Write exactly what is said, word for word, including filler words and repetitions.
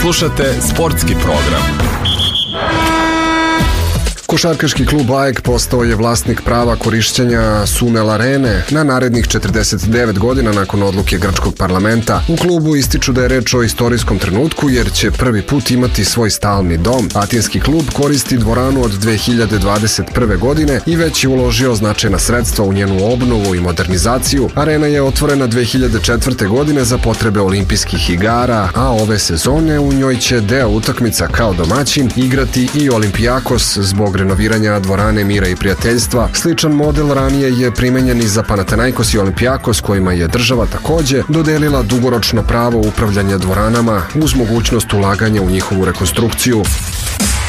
Slušate sportski program. Košarkaški klub AEK postao je vlasnik prava korišćenja Sunel Arene na narednih četrdeset devet godina nakon odluke grčkog parlamenta. U klubu ističu da je reč o istorijskom trenutku jer će prvi put imati svoj stalni dom. Atinski klub koristi dvoranu od dve hiljade dvadeset prve. godine i već je uložio značajna sredstva u njenu obnovu i modernizaciju. Arena je otvorena dve hiljade četvrte. godine za potrebe olimpijskih igara, a ove sezone u njoj će deo utakmica kao domaćin igrati i Olimpijakos zbog renoviranja dvorane Mira i prijateljstva. Sličan model ranije je primenjen i za Panathinaikos i Olimpijakos, kojima je država takođe dodelila dugoročno pravo upravljanja dvoranama uz mogućnost ulaganja u njihovu rekonstrukciju.